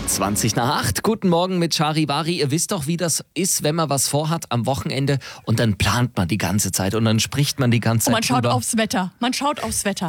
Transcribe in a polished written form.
20 nach 8. Guten Morgen mit Charivari. Ihr wisst doch, wie das ist, wenn man was vorhat am Wochenende und dann plant man die ganze Zeit und dann spricht man die ganze Zeit Und man schaut drüber. aufs Wetter. Man schaut aufs Wetter.